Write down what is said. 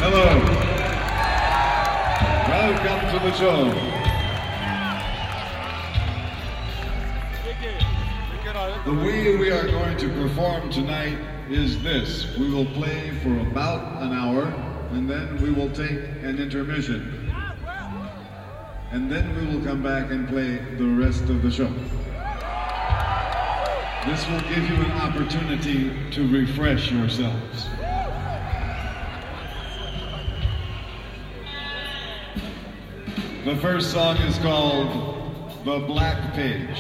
Hello. Welcome to the show. The way we are going to perform tonight is this. We will play for about an hour, and then we will take an intermission. And then we will come back and play the rest of the show. This will give you an opportunity to refresh yourselves. The first song is called The Black Page.